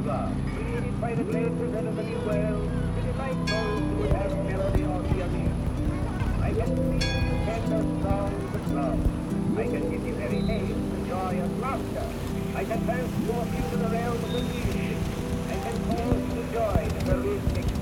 love, created by the great present of the new world, to delight those who would have melody or feel near. I can feel you tender songs of love. I can give you very names the joy of laughter. I can transport you to the realm of the music. I can cause you to join in the rhythmic